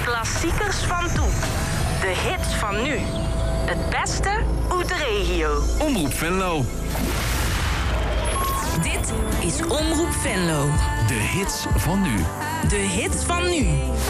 klassiekers van toen. De hits van nu. Het beste uit de regio. Omroep Venlo. Dit is Omroep Venlo. De hits van nu. De hits van nu.